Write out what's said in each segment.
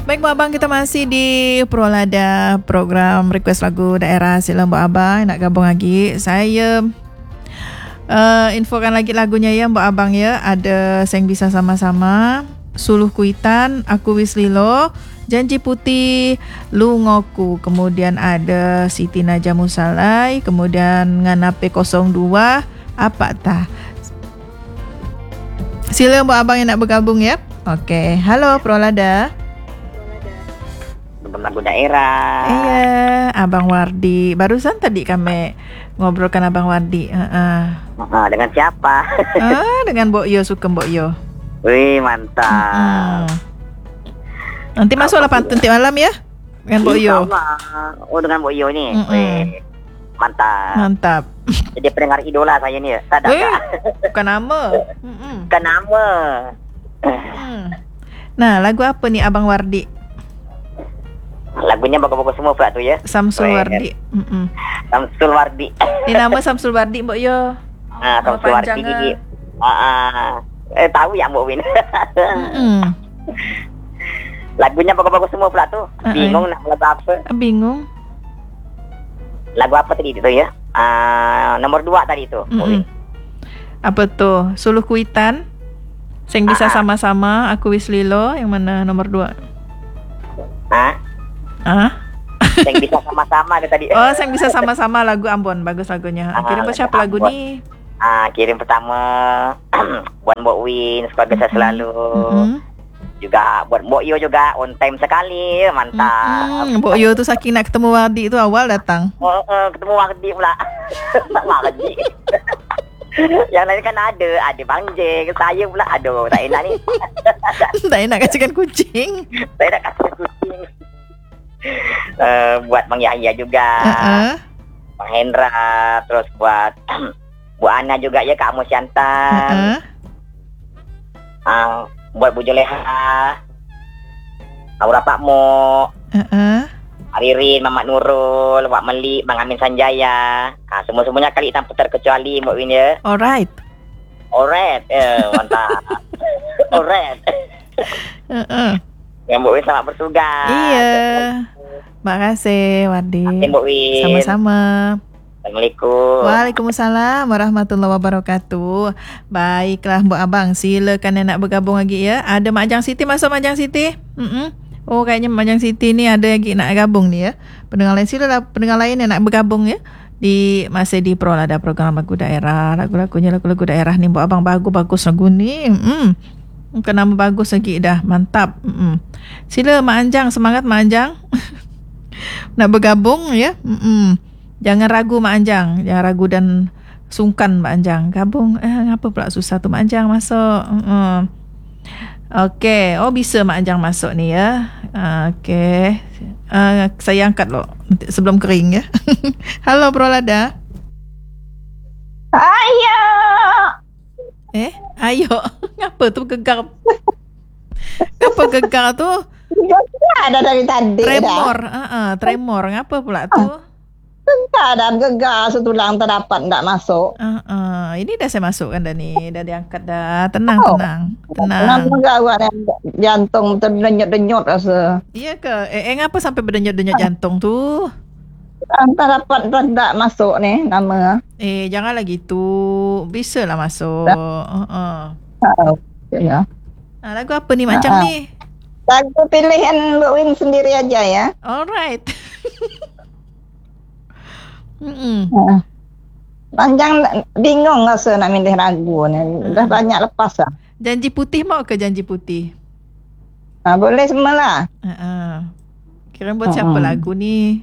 Baik, Mbak Abang, kita masih di Prolada, program request lagu daerah. Sila Mbak Abang nak gabung lagi. Saya infokan lagi lagunya ya Mbak Abang ya. Ada Seng Bisa Sama-Sama, Suluh Kuitan, Aku Wis Lilo, Janji Putih, Lu Ngoku. Kemudian ada Siti Najah Musalai, kemudian Nganape 02, Apa Tah. Sila Mbak Abang yang nak bergabung ya. Okey, halo Prolada. Lagu daerah. Iya, Abang Wardi. Barusan tadi kami ngobrolkan Abang Wardi. Dengan siapa? Dengan Mbok Yo, Sugeng Mbok Yo. Wih, mantap. Nanti masuklah pantun tiap malam ya dengan Mbok Yo. Oh, dengan Mbok Yo nih. Wih, mantap. Mantap. Jadi pendengar idola saya nih. Sadar tak? Bukan nama. Bukan nama. Nah, lagu apa nih Abang Wardi? Lagunya bagus-bagus semua pula tu ya. Samsul Wardi. Samsul Wardi. Ini nama Samsul Wardi Mbok Yo. Samsul Wardi. Tahu ya Mbok Win. Lagunya bagus-bagus semua pula tu. Bingung nak lagu apa? Bingung. Lagu apa tadi tu ya? Nomor 2 tadi tu. Apa tu? Suluh Kuitan, Seng Bisa Sama-Sama, Aku Wis Lilo. Yang mana nomor 2? Seng Bisa Sama-Sama ke tadi. Oh, Seng Bisa Sama-Sama, lagu Ambon. Bagus lagunya. Kirim buat siapa lagu ni? Kirim pertama buat Mbok Win, semoga saya selalu. Juga buat Mbok Yo juga, on time sekali. Mantap. Mbok Yo tu saking nak ketemu Wardi tu awal datang. Ketemu Wardi pula. Wardi. Yang lain kan ada Bang J, saya pula aduh tak enak ni. Tak enak kasihkan kucing. Saya nak kasihkan kucing. Buat Bang Yahya juga, Bang Hendra, terus buat Bu Ana juga ya, Kak Musyantan, buat Bu Joleha, Aura Pak Mo, Aririn, Mamat Nurul, Wak Melik, Bang Amin Sanjaya. Semua-semuanya kali tanpa terkecuali Mbak Win ya. Alright. Mantap. Alright. Yang Mbak Win selamat bertugas. Iya. Makasih Wardi. Mbak Win. Sama-sama. Assalamualaikum. Waalaikumsalam warahmatullahi wabarakatuh. Baiklah Mbak Abang, silakan yang nak bergabung lagi ya. Ada Mak Jang Siti, masuk Mak Jang Siti. Oh, kayaknya Mak Jang Siti ni ada lagi nak gabung ni ya. Pendengar lain silalah, pendengar lain yang nak bergabung ya. Masih di Prolada, program lagu daerah. Lagu-lagunya lagu-lagu daerah ni Mbak Abang, bagus-bagus lagu ni. Bukan nama bagus lagi dah. Mantap. Sila Mak Anjang, semangat Mak Anjang. Nak bergabung ya. Jangan ragu Mak Anjang, jangan ragu dan sungkan Mak Anjang. Gabung. Ngapa pula susah tu Mak Anjang masuk. Okey, bisa Mak Anjang masuk ni ya. Okey. Saya angkat loh sebelum kering ya. Halo Prolada. Ayo. Ayo. Ngapa tu gegar? Ngapa gegar tu? Ada dari tadi. Tremor. Tremor. Ngapa pula tu? Keadaan gegar setulang terdapat tak masuk. Ini dah saya masukkan dah ni. Dah diangkat dah. Tenang. Tenang gawat jantung terdenyut-denyut rasa. Iya ke? Ngapa sampai berdenyut-denyut jantung tu? Terdapat tak masuk ni nama. Janganlah gitu. Bisalah masuk. Ya. Lagu apa ni macam ni? Lagu pilihan Mbak Win sendiri aja ya. Alright. Panjang bingung rasa nak milih lagu ni. Dah banyak lepas lah. Janji Putih mau ke Janji Putih? Boleh semualah. Kira buat siapa lagu ni?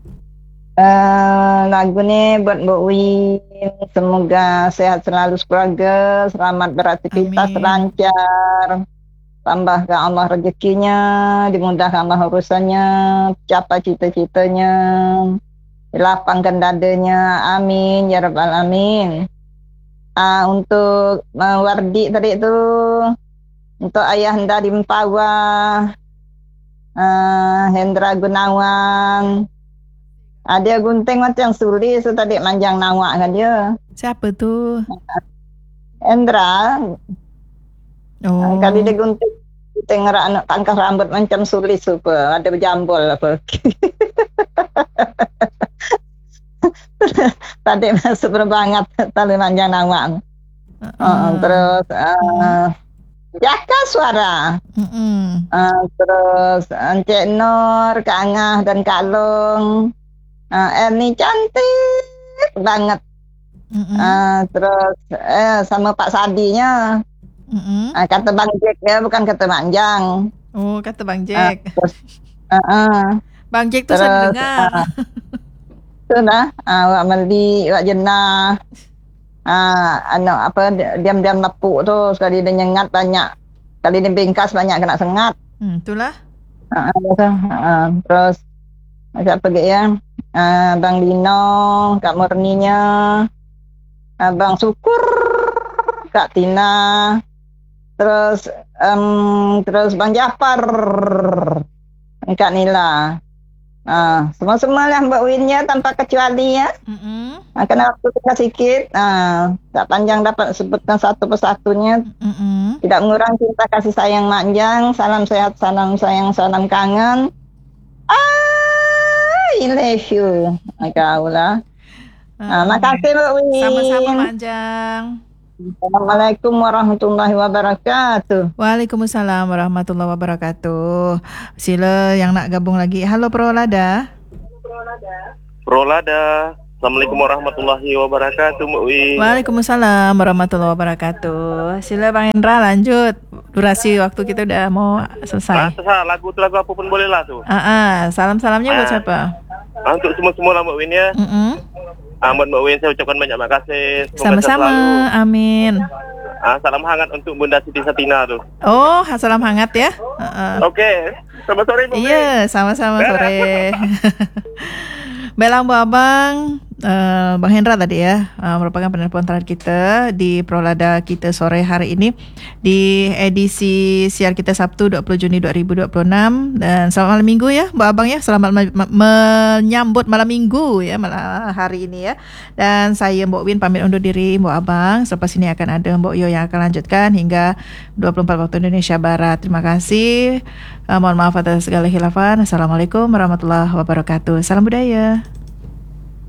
Lagu ni buat Mbak Win. Semoga sehat selalu sekeluarga, selamat beraktivitas, lancar. Tambahkan Allah rezekinya, dimudahkan Allah urusannya, capai cita-citanya. Lapangkan dadanya, amin ya rabbal alamin. Untuk Wardi tadi tu, untuk ayah anda di Mempawah, Hendra Gunawan, ada gunting macam suri so tadi manjang nawak kan dia. Siapa tu? Hendra. Kali dia gunting gunting anak pangkas rambut macam sulis apa. Ada berjambol apa. Tadi masuk berbangat tali manjang nawang. Terus Jaka suara. Terus Encik Nur, Kak Angah dan Kak Long. Ernie cantik banget. Terus sama Pak Sadinya. Kata Bang Jack ya, bukan kata Manjang. Oh, kata Bang Jack. Bang Jack tu terus, saya dengar. Sudah, Wak Meli, Wak Jenah. Diam-diam lepuk tu, sekali dia nyengat banyak. Sekali dia bingkas banyak kena sengat. Itulah. Terus siapa lagi ya? Bang Lino, Kak Murninya. Bang Syukur, Kak Tina. Terus Bang Jafar, Kak Nila. Semua-semua lah Mbak Winnya tanpa kecuali ya. Kena waktu kita sikit. Tak panjang dapat sebutkan satu persatunya. Tidak mengurang cinta kasih sayang Manjang. Salam sehat, salam sayang, salam kangen. I love you. Kau lah. Makasih Mbak Win. Sama-sama Manjang. Assalamualaikum warahmatullahi wabarakatuh. Waalaikumsalam warahmatullahi wabarakatuh. Sila yang nak gabung lagi. Halo Prolada. Assalamualaikum warahmatullahi wabarakatuh, Mbak Wi. Waalaikumsalam warahmatullahi wabarakatuh. Sila Bang Hendra lanjut. Durasi waktu kita udah mau selesai. Lagu apa pun boleh lah tu. Salam-salamnya buat siapa? Untuk semua-semua lah Mbak Win ya. Buat Mbak Win saya ucapkan banyak makasih. Sama-sama, amin. Salam hangat untuk Bunda Siti Satina tu. Oh, salam hangat ya. Okey, selamat sore Mbak Win. Iya, sama-sama sore. Belang Bu Abang, Bang Hendra tadi ya, merupakan penelpon terakhir kita di Prolada kita sore hari ini di edisi siar kita Sabtu 20 Juni 2026. Dan selamat malam minggu ya Bu Abang ya, selamat menyambut malam minggu ya, malam hari ini ya. Dan saya Mbok Win pamit undur diri Bu Abang. Selepas ini akan ada Mbok Yo yang akan lanjutkan hingga 24 waktu Indonesia Barat. Terima kasih. Mohon maaf atas segala khilafan. Assalamualaikum warahmatullahi wabarakatuh. Salam budaya.